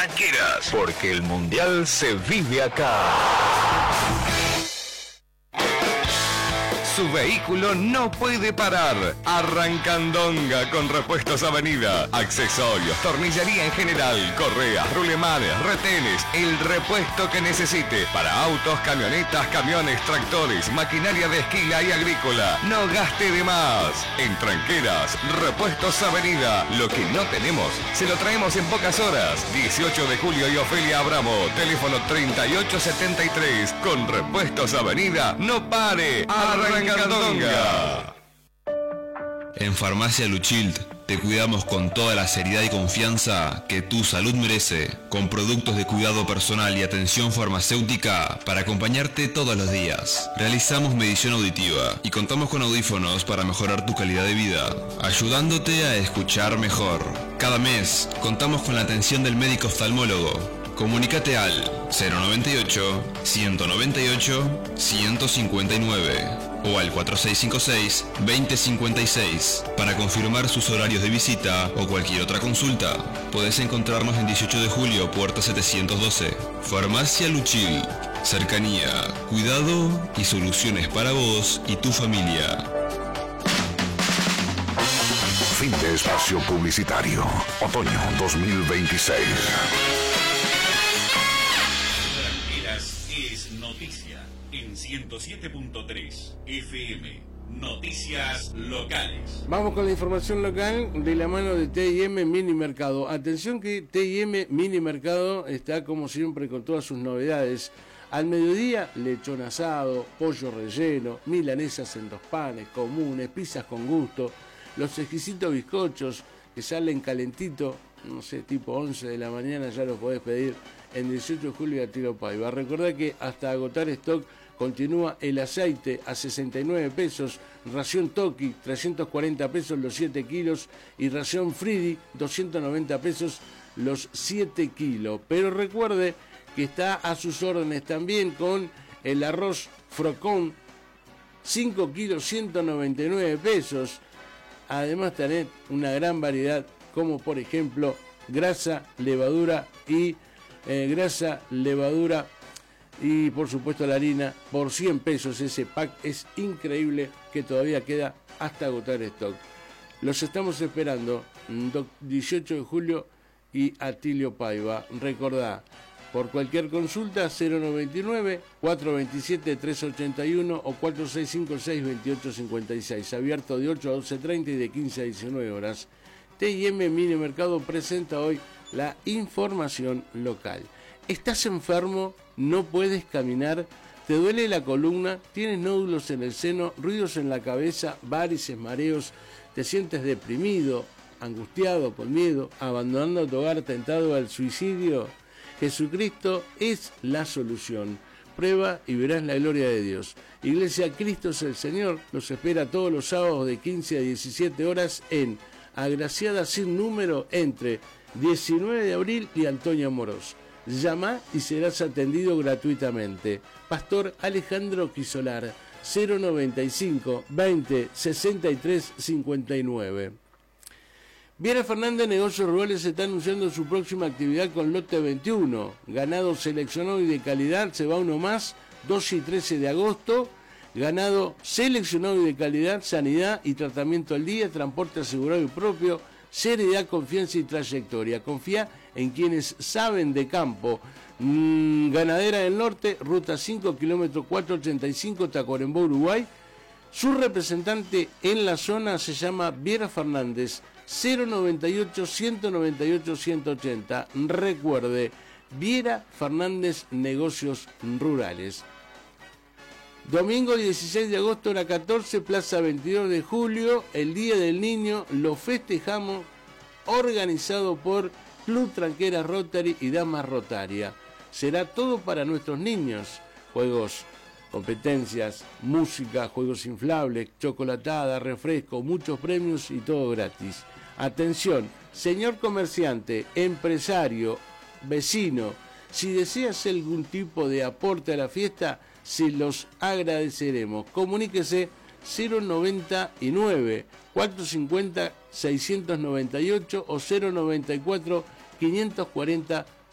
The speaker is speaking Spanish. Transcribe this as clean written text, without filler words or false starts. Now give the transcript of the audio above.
Tranqueras, porque el Mundial se vive acá. Su vehículo no puede parar. Arrancandonga con Repuestos Avenida. Accesorios, tornillería en general, correas, rulemanes, retenes, el repuesto que necesite para autos, camionetas, camiones, tractores, maquinaria de esquila y agrícola. No gaste de más. En Tranqueras, Repuestos Avenida. Lo que no tenemos, se lo traemos en pocas horas. 18 de julio y Ofelia Abramo. Teléfono 3873. Con Repuestos Avenida, no pare. Arrancandonga. En Farmacia Luchild te cuidamos con toda la seriedad y confianza que tu salud merece, con productos de cuidado personal y atención farmacéutica para acompañarte todos los días. Realizamos medición auditiva y contamos con audífonos para mejorar tu calidad de vida, ayudándote a escuchar mejor. Cada mes contamos con la atención del médico oftalmólogo. Comunícate al 098-198-159 o al 4656-2056 para confirmar sus horarios de visita o cualquier otra consulta. Podés encontrarnos en 18 de julio, puerta 712. Farmacia Luchil. Cercanía, cuidado y soluciones para vos y tu familia. Fin de espacio publicitario. Otoño 2026. Es noticia en 107.3 FM. Noticias locales. Vamos con la información local de la mano de T&M Mini Mercado. Atención que T&M Mini Mercado está como siempre con todas sus novedades. Al mediodía, lechón asado, pollo relleno, milanesas en 2 panes, comunes, pizzas con gusto, los exquisitos bizcochos que salen calentito, no sé, tipo 11 de la mañana ya los podés pedir en 18 de julio a Tiro Paiva. Recordá que hasta agotar stock continúa el aceite a 69 pesos, ración Toki 340 pesos los 7 kilos y ración Fridi 290 pesos los 7 kilos. Pero recuerde que está a sus órdenes también con el arroz Frocón 5 kilos 199 pesos. Además tenés una gran variedad como por ejemplo grasa, levadura y por supuesto la harina por 100 pesos. Ese pack es increíble que todavía queda hasta agotar stock. Los estamos esperando 18 de julio y Atilio Paiva. Recordá, por cualquier consulta 099-427-381 o 4656-2856. Abierto de 8 a 12:30 y de 15 a 19 horas. T&M Mini Mercado presenta hoy la información local. ¿Estás enfermo? ¿No puedes caminar? ¿Te duele la columna? ¿Tienes nódulos en el seno? ¿Ruidos en la cabeza? ¿Varices, mareos? ¿Te sientes deprimido, angustiado, con miedo, abandonando tu hogar, tentado al suicidio? Jesucristo es la solución. Prueba y verás la gloria de Dios. Iglesia Cristo es el Señor. Los espera todos los sábados de 15 a 17 horas en Agraciada sin número entre 19 de abril y Antonio Amorós. Llama y serás atendido gratuitamente. Pastor Alejandro Quisolar, 095 20 63 59. Viera Fernández Negocios Rurales está anunciando su próxima actividad con lote 21. Ganado seleccionado y de calidad, se va uno más, 12 y 13 de agosto. Ganado seleccionado y de calidad, sanidad y tratamiento al día, transporte asegurado y propio, seriedad, confianza y trayectoria. Confía en quienes saben de campo. Ganadera del Norte, ruta 5, kilómetro 485, Tacuarembó, Uruguay. Su representante en la zona se llama Viera Fernández, 098-198-180. Recuerde, Viera Fernández Negocios Rurales. Domingo 16 de agosto a la 14, Plaza 22 de julio, el Día del Niño, lo festejamos, organizado por Club Tranqueras Rotary y Damas Rotaria. Será todo para nuestros niños, juegos, competencias, música, juegos inflables, chocolatada, refresco, muchos premios y todo gratis. Atención, señor comerciante, empresario, vecino, si deseas algún tipo de aporte a la fiesta, se los agradeceremos. Comuníquese 099 450 698 o 094 540